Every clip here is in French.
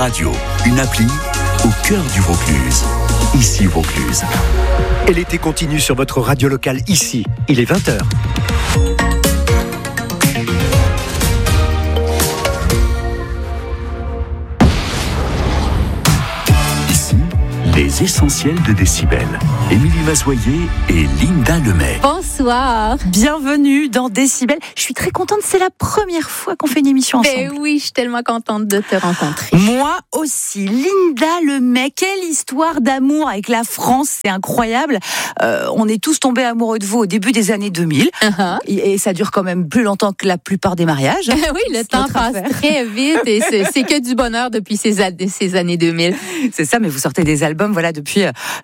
Radio, une appli au cœur du Vaucluse. Ici Vaucluse. Et l'été continue sur votre radio locale ici. Il est 20h. Ici, les essentiels de Décibel. Émilie Mazoyer et Linda Lemay. Bonsoir. Bienvenue dans Décibel. Je suis très contente, c'est la première fois qu'on fait une émission ensemble. Ben oui, je suis tellement contente de te rencontrer. Moi aussi. Linda Lemay, quelle histoire d'amour avec la France, c'est incroyable. On est tous tombés amoureux de vous au début des années 2000. Et ça dure quand même plus longtemps que la plupart des mariages. Oui, le temps passe très vite et c'est que du bonheur depuis ces années 2000. C'est ça, mais vous sortez des albums depuis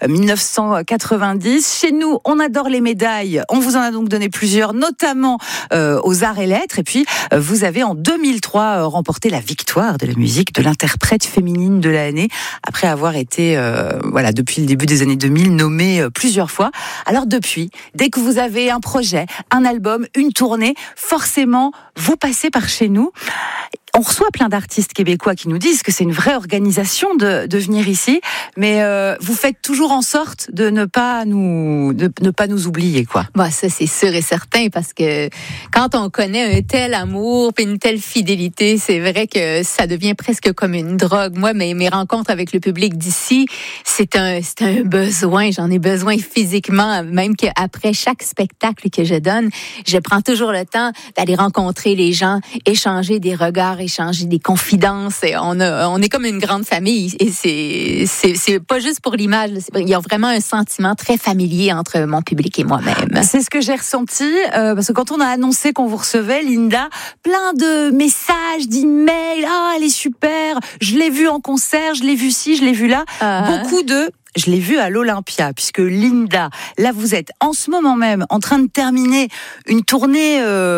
1990. Chez nous, on adore les médailles. On vous en a donc donné plusieurs, notamment aux Arts et Lettres. Et puis, vous avez en 2003 remporté la victoire de la musique de l'interprète féminine de l'année, après avoir été, depuis le début des années 2000, nommée plusieurs fois. Alors depuis, dès que vous avez un projet, un album, une tournée, forcément, vous passez par chez nous. On reçoit plein d'artistes québécois qui nous disent que c'est une vraie organisation de venir ici, mais vous faites toujours en sorte de ne pas nous oublier, quoi. Bah, ça, c'est sûr et certain, parce que quand on connaît un tel amour et une telle fidélité, c'est vrai que ça devient presque comme une drogue. Moi, mes rencontres avec le public d'ici, c'est un besoin. J'en ai besoin physiquement, même qu'après chaque spectacle que je donne, je prends toujours le temps d'aller rencontrer les gens, échanger des regards, échanger des confidences. Et on est comme une grande famille. Et c'est pas juste pour l'image. Il y a vraiment un sentiment très familier entre mon public et moi-même. C'est ce que j'ai ressenti, parce que quand on a annoncé qu'on vous recevait, Linda, plein de messages, d'emails. Ah, elle est super. Je l'ai vue en concert, je l'ai vue ci, je l'ai vue là. Beaucoup de... Je l'ai vue à l'Olympia, puisque Linda, là vous êtes en ce moment même en train de terminer une tournée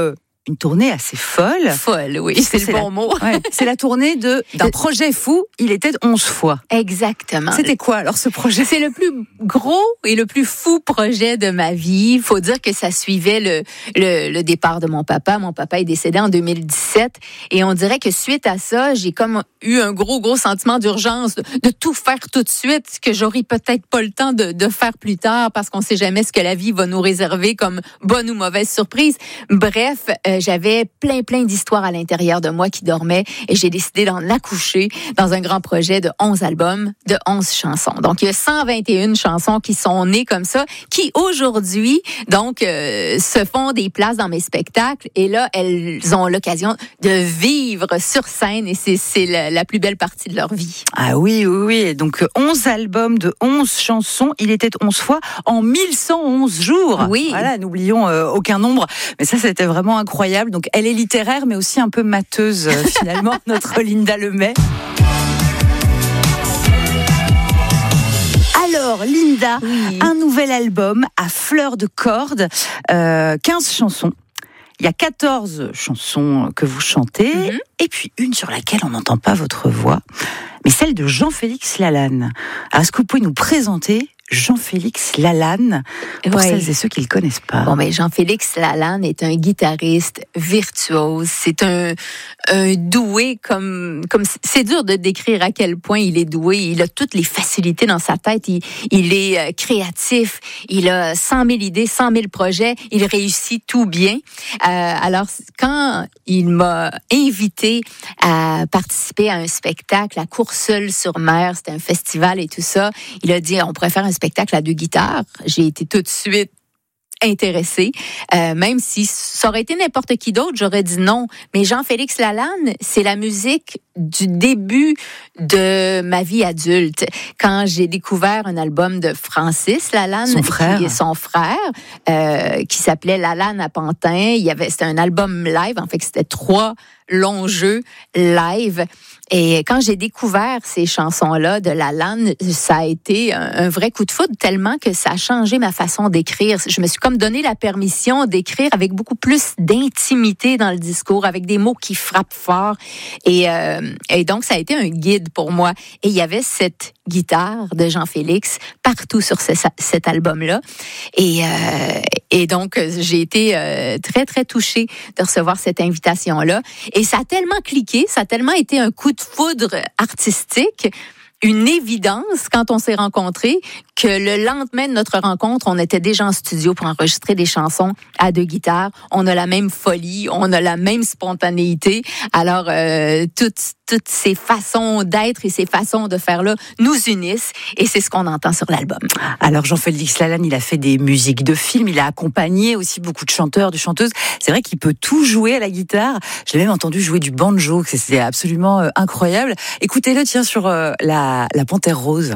assez folle. Folle, oui, c'est le bon mot. Ouais, c'est la tournée d'un projet fou, il était 11 fois. Exactement. C'était quoi alors ce projet? C'est le plus gros et le plus fou projet de ma vie. Il faut dire que ça suivait le départ de mon papa. Mon papa est décédé en 2017 et on dirait que suite à ça, j'ai comme eu un gros sentiment d'urgence de tout faire tout de suite, que j'aurais peut-être pas le temps de faire plus tard, parce qu'on sait jamais ce que la vie va nous réserver comme bonne ou mauvaise surprise. Bref, j'avais plein d'histoires à l'intérieur de moi qui dormaient et j'ai décidé d'en accoucher dans un grand projet de 11 albums, de 11 chansons. Donc, il y a 121 chansons qui sont nées comme ça, qui aujourd'hui, donc, se font des places dans mes spectacles. Et là, elles ont l'occasion de vivre sur scène et c'est la plus belle partie de leur vie. Ah oui. Donc, 11 albums de 11 chansons. Il était 11 fois en 1111 jours. Oui. Voilà, n'oublions aucun nombre. Mais ça, c'était vraiment incroyable. Donc, elle est littéraire, mais aussi un peu mateuse, finalement, notre Linda Lemay. Alors, Linda, un nouvel album à fleur de cordes, 15 chansons. Il y a 14 chansons que vous chantez, et puis une sur laquelle on n'entend pas votre voix, mais celle de Jean-Félix Lalanne. Alors, est-ce que vous pouvez nous présenter Jean-Félix Lalanne, pour celles et ceux qui ne le connaissent pas? Bon, ben, Jean-Félix Lalanne est un guitariste virtuose. C'est un doué comme c'est dur de décrire à quel point il est doué. Il a toutes les facilités dans sa tête. Il est créatif. Il a 100 000 idées, 100 000 projets. Il réussit tout bien. Alors, quand il m'a invité à participer à un spectacle à Courseulles-sur-Mer, c'était un festival et tout ça, il a dit, on pourrait faire un spectacle à 2 guitares. J'ai été tout de suite intéressée, même si ça aurait été n'importe qui d'autre, j'aurais dit non. Mais Jean-Félix Lalanne, c'est la musique du début de ma vie adulte. Quand j'ai découvert un album de Francis Lalanne, son frère, qui s'appelait Lalanne à Pantin. C'était un album live, en fait, c'était 3 longs jeux live. Et quand j'ai découvert ces chansons-là de Lalanne, ça a été un vrai coup de foudre, tellement que ça a changé ma façon d'écrire. Je me suis comme donné la permission d'écrire avec beaucoup plus d'intimité dans le discours, avec des mots qui frappent fort. Et donc, ça a été un guide pour moi. Et il y avait cette guitare de Jean-Félix partout sur cet album-là. Et donc, j'ai été très, très touchée de recevoir cette invitation-là. Et Et ça a tellement cliqué, ça a tellement été un coup de foudre artistique, une évidence quand on s'est rencontrés, que le lendemain de notre rencontre, on était déjà en studio pour enregistrer des chansons à deux guitares. On a la même folie, on a la même spontanéité. Alors, toutes ces façons d'être et ces façons de faire-là nous unissent et c'est ce qu'on entend sur l'album. Alors, Jean-Félix Lalanne, il a fait des musiques de films, il a accompagné aussi beaucoup de chanteurs, de chanteuses. C'est vrai qu'il peut tout jouer à la guitare. Je l'ai même entendu jouer du banjo, c'est absolument incroyable. Écoutez-le, tiens, sur la Panthère Rose.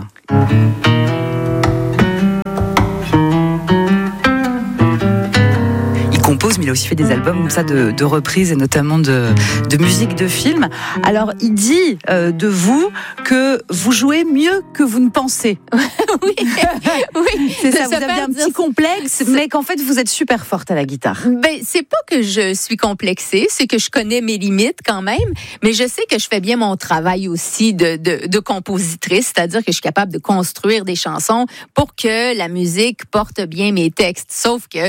Compose, mais il a aussi fait des albums comme ça de reprises et notamment de musique de film. Alors, il dit de vous que vous jouez mieux que vous ne pensez. Oui, c'est ça. Vous avez un petit complexe, mais qu'en fait, vous êtes super forte à la guitare. Ben, c'est pas que je suis complexée, c'est que je connais mes limites quand même, mais je sais que je fais bien mon travail aussi de compositrice, c'est-à-dire que je suis capable de construire des chansons pour que la musique porte bien mes textes. Sauf que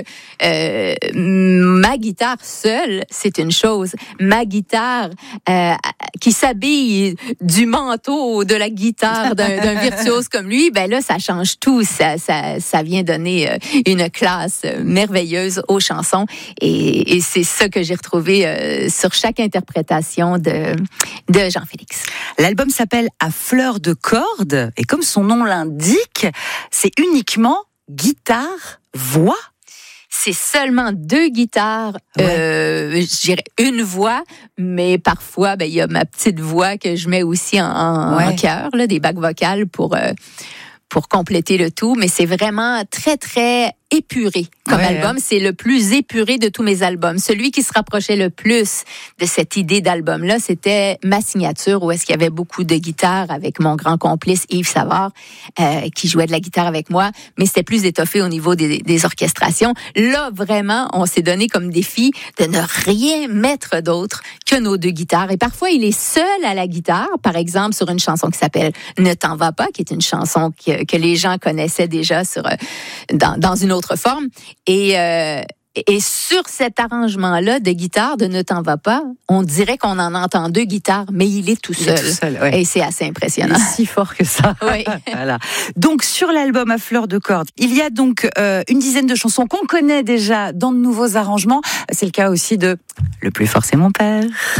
ma guitare seule, c'est une chose. Ma guitare qui s'habille du manteau de la guitare d'un virtuose comme lui, ben là, ça change tout. Ça vient donner une classe merveilleuse aux chansons. Et c'est ça que j'ai retrouvé sur chaque interprétation de Jean-Félix. L'album s'appelle À fleur de corde. Et comme son nom l'indique, c'est uniquement guitare, voix. C'est seulement deux guitares, je dirais une voix, mais parfois, il y a ma petite voix que je mets aussi en chœur, là, des bacs vocales pour compléter le tout. Mais c'est vraiment très, très épuré comme album. C'est le plus épuré de tous mes albums. Celui qui se rapprochait le plus de cette idée d'album-là, c'était Ma signature, où est-ce qu'il y avait beaucoup de guitare avec mon grand complice Yves Savard, qui jouait de la guitare avec moi, mais c'était plus étoffé au niveau des orchestrations. Là, vraiment, on s'est donné comme défi de ne rien mettre d'autre que nos deux guitares. Et parfois, il est seul à la guitare, par exemple, sur une chanson qui s'appelle Ne t'en va pas, qui est une chanson que les gens connaissaient déjà dans une autre forme. Et sur cet arrangement-là de guitare de Ne t'en va pas, on dirait qu'on en entend deux guitares, mais il est tout seul. Et c'est assez impressionnant. Il est si fort que ça. Oui. Voilà. Donc, sur l'album À fleur de corde, il y a donc une dizaine de chansons qu'on connaît déjà dans de nouveaux arrangements. C'est le cas aussi de Le plus fort, c'est mon père.